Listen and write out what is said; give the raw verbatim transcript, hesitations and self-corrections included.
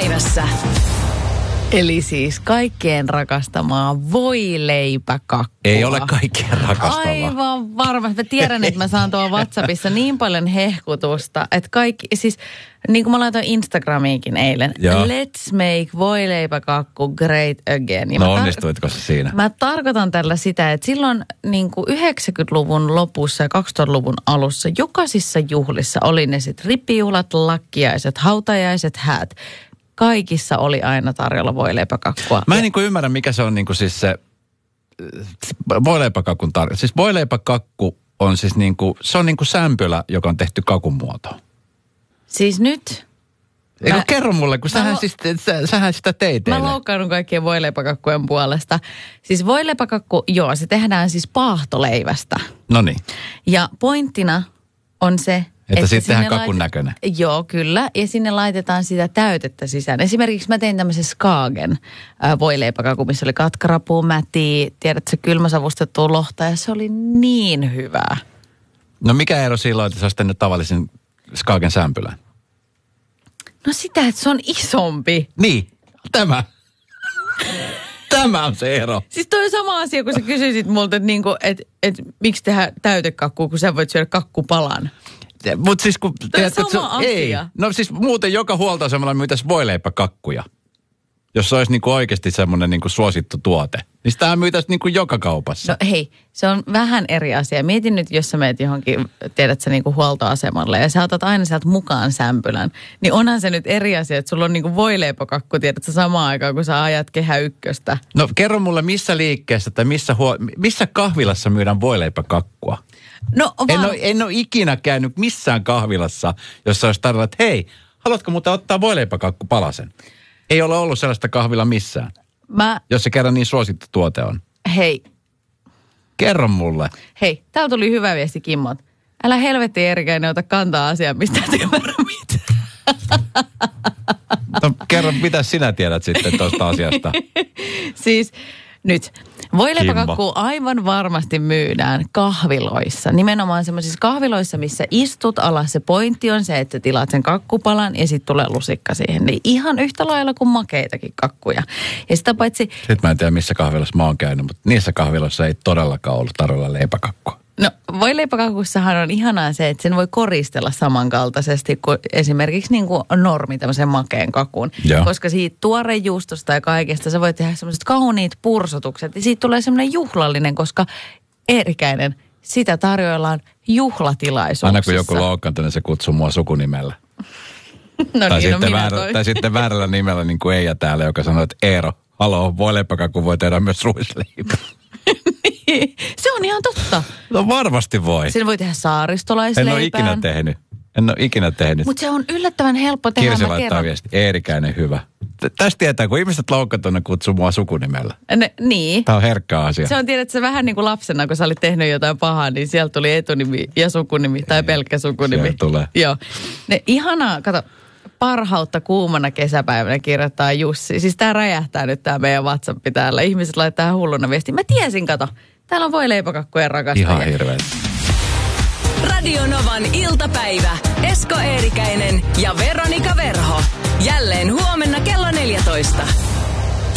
päivässä. Eli siis kaikkien rakastamaa voileipäkakkua. Ei ole kaikkien rakastamaa. Aivan varmasti. Mä tiedän, että mä saan tuolla WhatsAppissa niin paljon hehkutusta, että kaikki, siis niin kuin mä laitoin Instagramiinkin eilen, Joo. Let's make voileipäkakku great again. Ja no tar- onnistuitko se siinä? Mä tarkoitan tällä sitä, että silloin niin kuin yhdeksänkymmentäluvun lopussa ja kaksituhattaluvun alussa jokaisissa juhlissa oli ne sitten rippijuhlat, lakkiaiset, hautajaiset, häät. Kaikissa oli aina tarjolla voileipäkakkua. Mä en niin kuin ymmärrä, mikä se on niin kuin siis se voileipäkakun tarjolla. Siis voileipäkakku on siis niin kuin, se on niin kuin sämpylä, joka on tehty kakun muotoon. Siis nyt? Eikö mä, kerro mulle, kun sähän, lo- siis, sä, sähän sitä teit teille. Mä loukkaannut kaikkien voileipäkakkujen puolesta. Siis voileipäkakku, joo, se tehdään siis paahtoleivästä. Noniin. Ja pointtina on se, Että, että sitten tehdään kakun lait- näköinen. Joo, kyllä. Ja sinne laitetaan sitä täytettä sisään. Esimerkiksi mä tein tämmöisen Skagen äh, voileipäkaku, missä oli katkarapua, mätiä, tiedätkö, kylmäsavustettua lohta, ja se oli niin hyvää. No mikä ero silloin, että sä olisit tehnyt tavallisen Skagen sämpylän? No sitä, että se on isompi. Niin, tämä. Tämä on se ero. Siis toi on sama asia, kun sä kysyisit multa, että niinku, et, et, miksi tehdään täytekakkua, kun sä voit syödä kakkupalan. Mutta siis kun... Tämä on sama se, asia. Ei. No siis muuten joka huoltoasemalla myytäisi voileipäkakkuja. Jos se olisi niinku oikeasti semmoinen niinku suosittu tuote. Niin sitähän myytäisi niinku joka kaupassa. No hei, se on vähän eri asia. Mietin nyt, jos sä meet johonkin, tiedät sä niinku huoltoasemalle ja sä otat aina sieltä mukaan sämpylän. Niin onhan se nyt eri asia, että sulla on niinku voileipäkakku, tiedät sä samaan aikaan, kun sä ajat Kehä Ykköstä. No kerro mulle, missä liikkeessä tai missä, huo, missä kahvilassa myydään voileipäkakkua? No, vaan... en, ole, en ole ikinä käynyt missään kahvilassa, jossa olisi tarjolla, että hei, haluatko muuten ottaa voileipäkakku palasen? Ei ole ollut sellaista kahvilla missään, Mä... jos se kerran niin suosittu tuote on. Hei. Kerro mulle. Hei, täällä tuli hyvä viesti Kimmot. Älä helvetti Eerikäinen ota kantaa asiaan, mistä et ymmärrä mitään. No kerro, mitä sinä tiedät sitten tuosta asiasta? Siis nyt, voileipäkakku aivan varmasti myydään kahviloissa. Nimenomaan semmoisissa kahviloissa, missä istut alas. Se pointti on se, että tilaat sen kakkupalan ja sitten tulee lusikka siihen. Niin ihan yhtä lailla kuin makeitakin kakkuja. Ja sitä paitsi... Sitten mä en tiedä, missä kahvilossa mä oon käynyt, mutta niissä kahviloissa ei todellakaan ollut tarjolla leipäkakkua. No voileipäkakussahan on ihanaa se, että sen voi koristella samankaltaisesti kuin esimerkiksi niin kuin normi tämmöisen makeen kakun. Joo. Koska siitä tuorejuustosta ja kaikesta sä voit tehdä semmoiset kauniit pursotukset ja siitä tulee semmoinen juhlallinen, koska Eerikäinen, sitä tarjoillaan juhlatilaisuuksissa. Aina kun joku loukkaantuu, niin se kutsuu mua sukunimellä. No tai, niin, sitten no väärä, tai sitten väärällä nimellä niin kuin Eija täällä, joka sanoo, että Eero, haloo, voileipäkakku voi tehdä myös ruisleipä. Se on ihan totta. No varmasti voi. Sen voi tehdä saaristolaisleipään. En ole ikinä tehnyt. En ole ikinä tehnyt. Mutta se on yllättävän helppo tehdä. Kirsi laittaa viesti. Eerikäinen hyvä. Tästä tietää, kun ihmiset loukkaantuu, ne kutsuu mua sukunimellä. Ne, niin. Tämä on herkkä asia. Se on, tiedät, se vähän niin kuin lapsena, kun sä olit tehnyt jotain pahaa, niin sieltä tuli etunimi ja sukunimi tai pelkkä sukunimi. Sieltä tulee. Joo. Ne ihanaa, kato, parhautta kuumana kesäpäivänä kirjoittaa Jussi. Siis tää räjähtää nyt tää meidän WhatsApp täällä. Ihmiset laittaa hulluna viestiä. Mä tiesin, kato. Täällä on voileipäkakkujen rakastajia. Ihan hirveä. Radio Novan iltapäivä. Esko Eerikäinen ja Veronika Verho. Jälleen huomenna kello neljätoista.